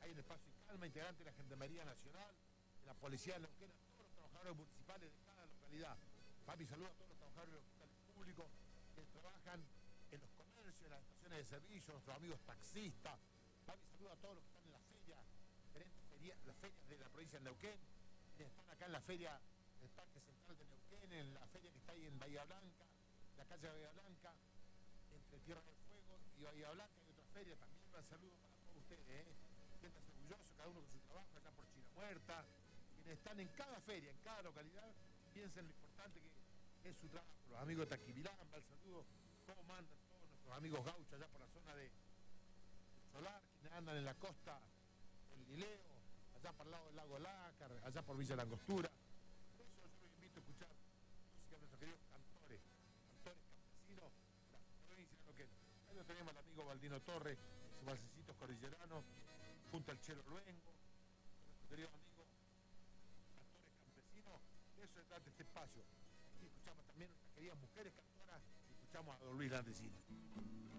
ahí en Espacio y Calma, integrante de la Gendarmería Nacional, de la Policía de Neuquén, a todos los trabajadores municipales de cada localidad. Papi, saludo a todos los trabajadores de los hospitales públicos que trabajan en los comercios, en las estaciones de servicio, nuestros amigos taxistas. Papi, saludo a todos los que están en las ferias, diferentes ferias, las ferias de la provincia de Neuquén, quienes están acá en la feria del Parque Central de Neuquén, en la feria que está ahí en Bahía Blanca, la calle de Bahía Blanca, entre Tierra del Fuego y Bahía Blanca, hay otra feria también. Un saludo para todos ustedes, siéntanse orgullosos, cada uno con su trabajo, allá por China Muerta, quienes están en cada feria, en cada localidad, piensen lo importante que es su trabajo. Los amigos de Taquibilamba, el saludo, cómo mandan todos nuestros amigos gauchos allá por la zona de Solar, quienes andan en la costa del Lileo, allá para el lado del lago Lácar, allá por Villa Langostura. Por eso yo los invito a escuchar música de nuestros queridos cantores campesinos de la provincia de Neuquén. Ahí lo tenemos al amigo Baldino Torres, sus balsecitos cordilleranos, junto al Chelo Luengo, nuestro querido amigo cantores campesinos. De eso se trata este espacio. Y escuchamos también a nuestras queridas mujeres cantoras y escuchamos a don Luis Landesini.